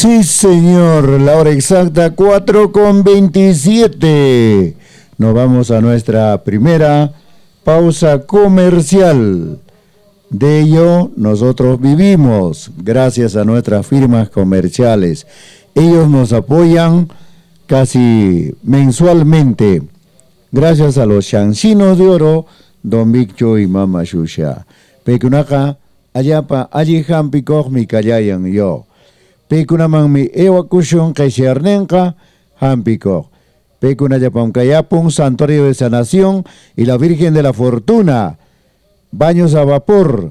Sí, señor, la hora exacta 4:27. Nos vamos a nuestra primera pausa comercial. De ello nosotros vivimos gracias a nuestras firmas comerciales. Ellos nos apoyan casi mensualmente. Gracias a los Chancinos de Oro, Don Viccho y Mama Shusha. Pecunaka, Ayapa, Allí Hampikoch, mi Kayayan yo. Pekunaman mi ewakushon Kaisernenka, Hampikoch. Pekunayapam Kayapun, Santuario de Sanación y la Virgen de la Fortuna. Baños a vapor,